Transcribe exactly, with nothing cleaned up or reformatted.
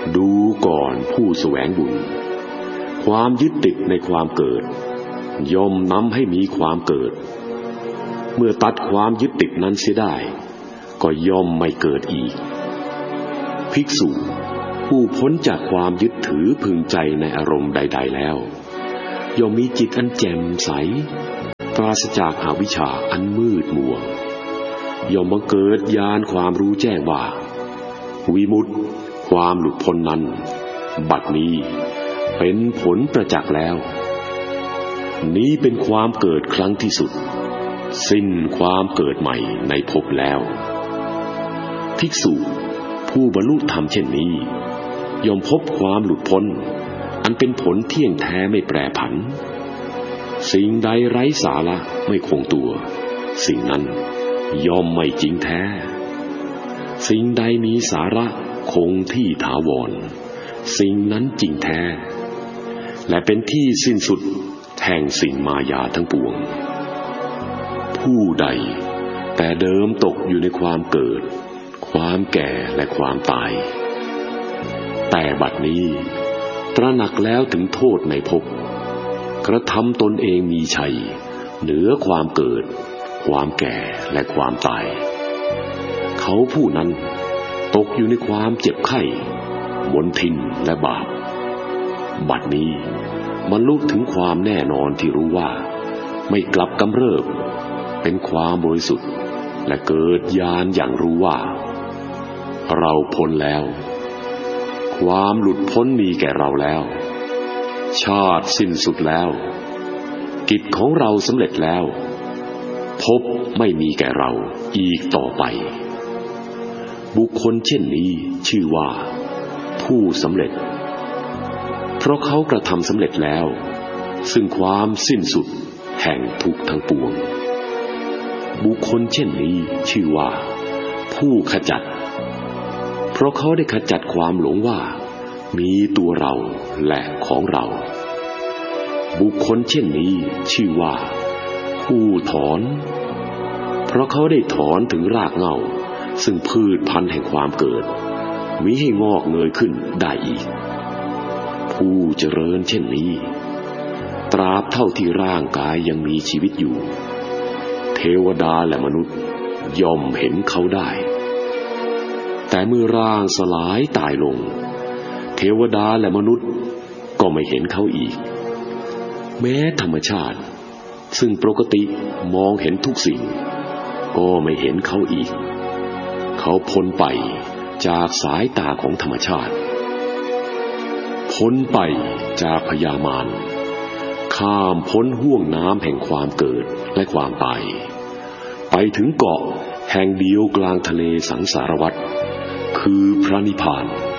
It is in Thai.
ดูก่อนผู้แสวงบุญความยึดติดในความเกิดย่อมนำให้มีความเกิดเมื่อตัดความยึดติดนั้นเสียได้ก็ย่อมไม่เกิดอีกภิกษุผู้พ้นจากความยึดถือพึงใจในอารมณ์ใดๆแล้วย่อมมีจิตอันแจ่มใสปราศจากอวิชชาอันมืดมัวย่อมบังเกิดญาณความรู้แจ้งว่าวิมุตติความหลุดพ้นนั้นบัดนี้เป็นผลประจักษ์แล้วนี้เป็นความเกิดครั้งที่สุดสิ้นความเกิดใหม่ในภพแล้วภิกษุผู้บรรลุธรรมเช่นนี้ย่อมพบความหลุดพ้นอันเป็นผลเที่ยงแท้ไม่แปรผันสิ่งใดไร้สาระไม่คงตัวสิ่งนั้นย่อมไม่จริงแท้สิ่งใดมีสาระคงที่ถาวรสิ่งนั้นจริงแท้และเป็นที่สิ้นสุดแห่งสิ่งมายาทั้งปวงผู้ใดแต่เดิมตกอยู่ในความเกิดความแก่และความตายแต่บัดนี้ตระหนักแล้วถึงโทษในภพกระทำตนเองมีชัยเหนือความเกิดความแก่และความตายเขาผู้นั้นตกอยู่ในความเจ็บไข้มลทินและบาปบัดนี้บรรลุถึงความแน่นอนที่รู้ว่าไม่กลับกำเริบเป็นความบริสุทธิ์และเกิดญาณอย่างรู้ว่าเราพ้นแล้วความหลุดพ้นมีแก่เราแล้วชาติสิ้นสุดแล้วกิจของเราสำเร็จแล้วภพไม่มีแก่เราอีกต่อไปบุคคลเช่นนี้ชื่อว่าผู้สำเร็จเพราะเขากระทำสำเร็จแล้วซึ่งความสิ้นสุดแห่งทุกข์ทั้งปวงบุคคลเช่นนี้ชื่อว่าผู้ขจัดเพราะเขาได้ขจัดความหลงว่ามีตัวเราและของเราบุคคลเช่นนี้ชื่อว่าผู้ถอนเพราะเขาได้ถอนถึงรากเหง้าซึ่งพืชพันธุ์แห่งความเกิดมิให้งอกเงยขึ้นได้อีกผู้เจริญเช่นนี้ตราบเท่าที่ร่างกายยังมีชีวิตอยู่เทวดาและมนุษย์ย่อมเห็นเขาได้แต่เมื่อร่างสลายตายลงเทวดาและมนุษย์ก็ไม่เห็นเขาอีกแม้ธรรมชาติซึ่งปกติมองเห็นทุกสิ่งก็ไม่เห็นเขาอีกเขาพ้นไปจากสายตาของธรรมชาติพ้นไปจากพยามารข้ามพ้นห้วงน้ำแห่งความเกิดและความตายไปถึงเกาะแห่งเดียวกลางทะเลสังสารวัฏคือพระนิพพาน